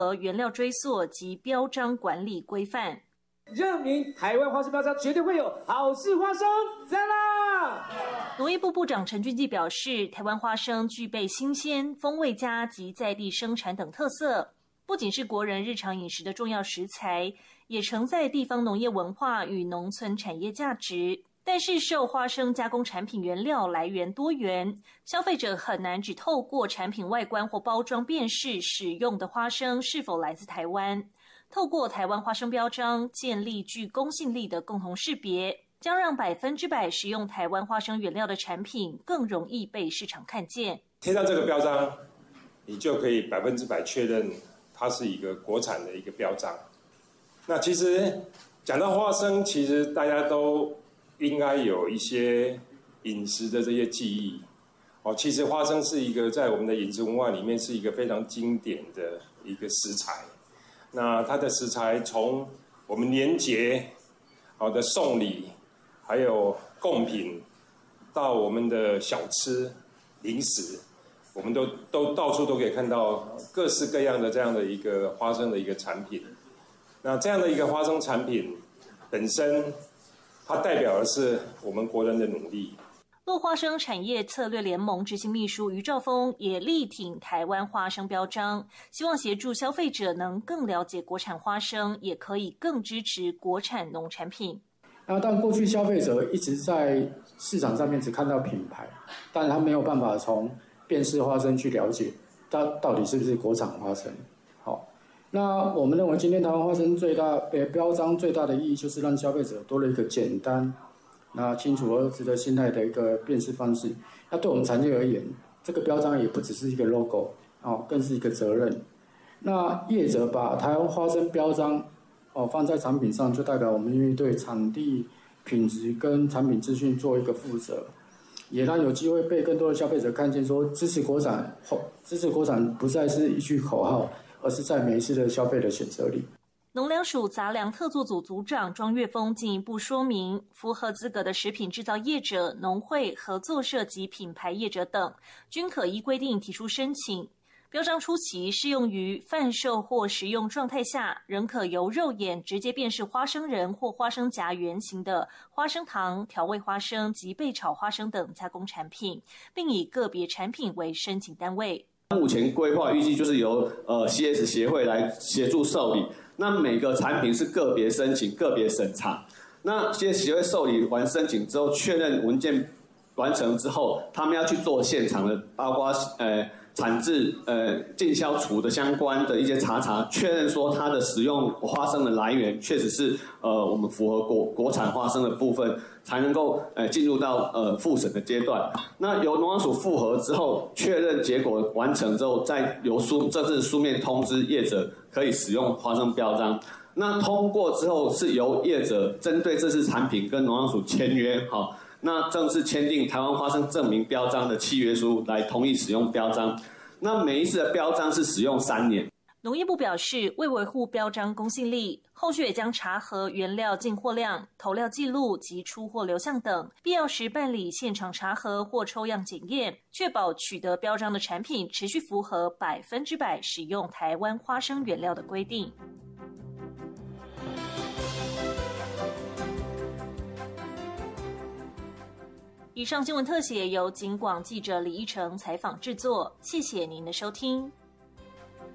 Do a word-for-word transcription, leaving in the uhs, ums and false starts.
和原料追溯及标章管理规范。 认明台湾花生标章绝对会有好事花生，赞啦！ 农业部部长陈俊基表示，台湾花生具备新鲜、风味佳及在地生产等特色，不仅是国人日常饮食的重要食材，也承载地方农业文化与农村产业价值。但是受花生加工产品原料来源多元，消费者很难只透过产品外观或包装辨识使用的花生是否来自台湾。透过台湾花生标章建立具公信力的共同识别，将让百分之百使用台湾花生原料的产品更容易被市场看见。 贴上这个标章，你就可以百分之百确认它是一个国产的一个标章。那其实讲到花生，其实大家都应该有一些饮食的这些记忆哦。其实花生是一个在我们的饮食文化里面是一个非常经典的一个食材。那它的食材从我们年节好的送礼，还有贡品，到我们的小吃、零食，我们都都到处都可以看到各式各样的这样的一个花生的一个产品。那这样的一个花生产品本身，它代表的是我们国人的努力。 落花生产业策略联盟执行秘书于兆峰也力挺台湾花生标章，希望协助消费者能更了解国产花生，也可以更支持国产农产品。 那但过去消费者一直在市场上面只看到品牌，但他没有办法从辨识花生去了解它到底是不是国产花生。好，那我们认为今天台湾花生最大标章最大的意义就是让消费者多了一个简单、那清楚而值得信赖的一个辨识方式。那对我们产业而言，这个标章也不只是一个 logo 哦，更是一个责任。那业者把台湾花生标章哦放在产品上，就代表我们愿意对产地品质跟产品资讯做一个负责，也让有机会被更多的消费者看见说支持国产，支持国产不再是一句口号，而是在每一次的消费的选择里。 农粮署杂粮特作组组长庄月峰进一步说明，符合资格的食品制造业者、农会、合作社及品牌业者等，均可依规定提出申请。标章初期适用于贩售或食用状态下，仍可由肉眼直接辨识花生仁或花生荚原型的花生糖、调味花生及焙炒花生等加工产品，并以个别产品为申请单位。 目前规划预计就是由呃 C S 协会来协助受理，那每个产品是个别申请、个别审查。那 C S 协会受理完申请之后，确认文件完成之后，他们要去做现场的，包括呃产制、呃进销处的相关的一些查查，确认说它的使用花生的来源确实是呃我们符合国国产花生的部分，才能够呃进入到呃复审的阶段。那由农粮署复核之后，确认结果完成之后，再由书正式书面通知业者可以使用花生标章。那通过之后，是由业者针对这次产品跟农粮署签约，好。那正式签订台湾花生证明标章的契约书，来同意使用标章。那每一次的标章是使用三年。 农业部表示，为维护标章公信力，后续也将查核原料进货量、投料记录及出货流向等，必要时办理现场查核或抽样检验，确保取得标章的产品持续符合百分之百使用台湾花生原料的规定。以上新闻特写由警广记者李依成采访制作，谢谢您的收听。